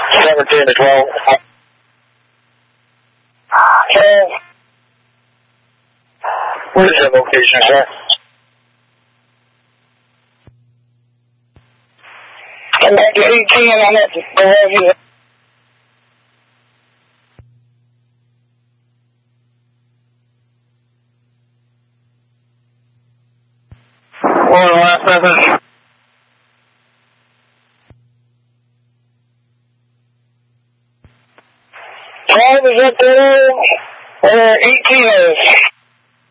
17 to 12. 12. Where's your location, sir? Come back to 18, I'm at below you. One last message. 12 is up there, where 18 is.